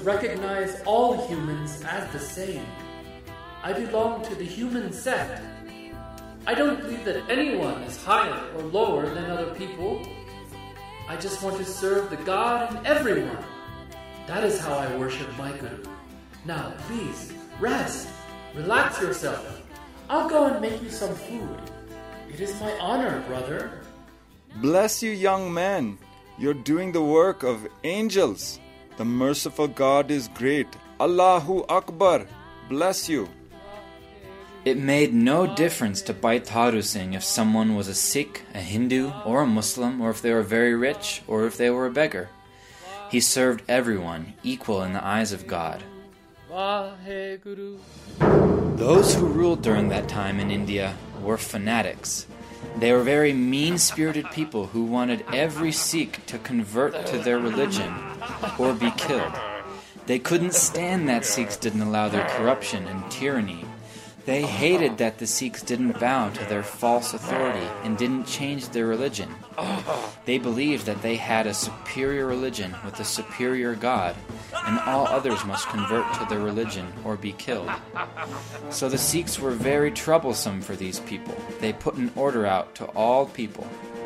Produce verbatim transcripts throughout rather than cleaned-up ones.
recognize all humans as the same. I belong to the human sect. I don't believe that anyone is higher or lower than other people. I just want to serve the God in everyone. That is how I worship my Guru. Now, please, rest. Relax yourself. I'll go and make you some food. It is my honor, brother. Bless you, young man. You're doing the work of angels. The merciful God is great. Allahu Akbar. Bless you. It made no difference to Bhai Tharu Singh if someone was a Sikh, a Hindu, or a Muslim, or if they were very rich, or if they were a beggar. He served everyone, equal in the eyes of God. Those who ruled during that time in India were fanatics. They were very mean-spirited people who wanted every Sikh to convert to their religion or be killed. They couldn't stand that Sikhs didn't allow their corruption and tyranny. They hated that the Sikhs didn't bow to their false authority and didn't change their religion. They believed that they had a superior religion with a superior God, and all others must convert to their religion or be killed. So the Sikhs were very troublesome for these people. They put an order out to all people.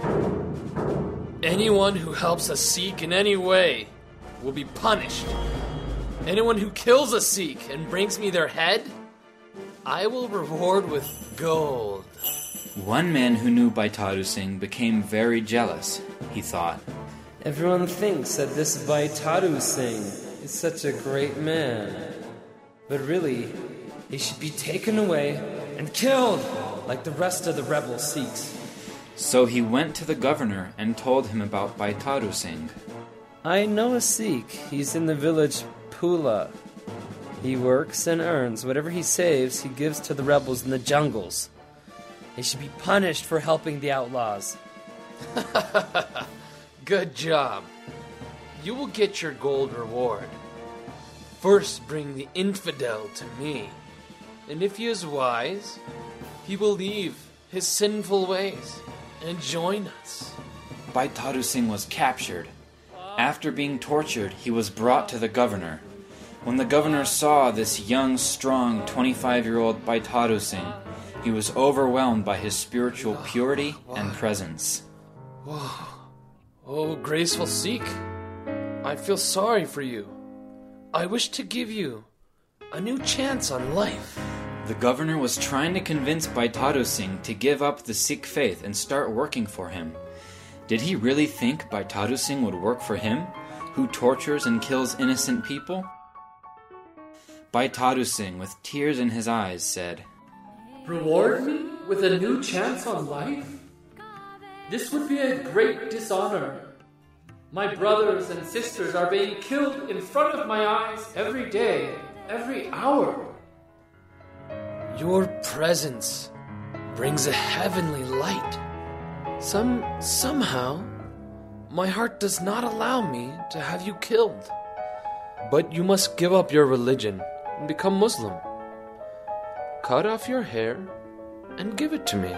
Anyone who helps a Sikh in any way will be punished. Anyone who kills a Sikh and brings me their head, I will reward with gold. One man who knew Bhai Tharu Singh became very jealous. He thought, everyone thinks that this Bhai Tharu Singh is such a great man. But really, he should be taken away and killed like the rest of the rebel Sikhs. So he went to the governor and told him about Bhai Tharu Singh. I know a Sikh. He's in the village Pula. He works and earns. Whatever he saves, he gives to the rebels in the jungles. He should be punished for helping the outlaws. Good job. You will get your gold reward. First bring the infidel to me, and if he is wise, he will leave his sinful ways and join us. Bhai Tharu Singh was captured. After being tortured, he was brought to the governor. When the governor saw this young, strong, twenty-five-year-old Bhai Tharu Singh, he was overwhelmed by his spiritual purity and presence. Whoa. Oh, graceful Sikh, I feel sorry for you. I wish to give you a new chance on life. The governor was trying to convince Bhai Tharu Singh to give up the Sikh faith and start working for him. Did he really think Bhai Tharu Singh would work for him, who tortures and kills innocent people? Bhai Tharu Singh, with tears in his eyes, said, Reward me with a new chance on life? This would be a great dishonor. My brothers and sisters are being killed in front of my eyes every day, every hour. Your presence brings a heavenly light. Some, somehow, my heart does not allow me to have you killed. But you must give up your religion and become Muslim. Cut off your hair and give it to me.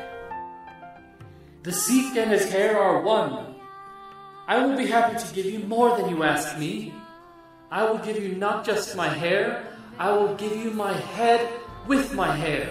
The Sikh and his hair are one. I will be happy to give you more than you ask me. I will give you not just my hair, I will give you my head with my hair.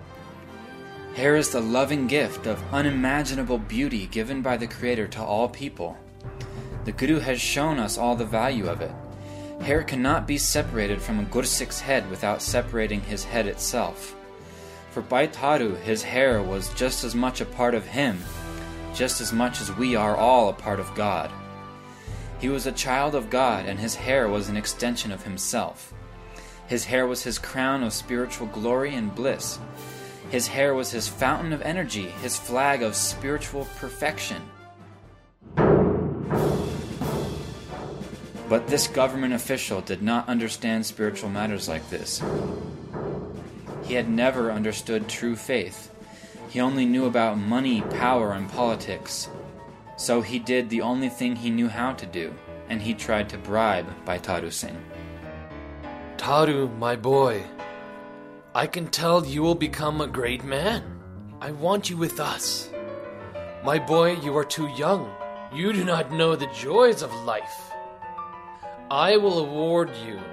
Hair is the loving gift of unimaginable beauty given by the Creator to all people. The Guru has shown us all the value of it. Hair cannot be separated from a Gursikh's head without separating his head itself. For Bhai Tharu, his hair was just as much a part of him, just as much as we are all a part of God. He was a child of God, and his hair was an extension of himself. His hair was his crown of spiritual glory and bliss. His hair was his fountain of energy, his flag of spiritual perfection. But this government official did not understand spiritual matters like this. He had never understood true faith. He only knew about money, power, and politics. So he did the only thing he knew how to do, and he tried to bribe Bhai Tharu Singh. Tharu, my boy, I can tell you will become a great man. I want you with us. My boy, you are too young. You do not know the joys of life. I will award you